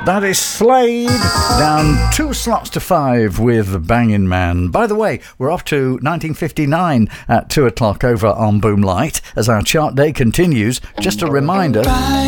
That is Slade, down 2 slots to 5 with Bangin' Man. By the way, we're off to 1959 at 2 o'clock over on Boom Light as our chart day continues. Just a reminder...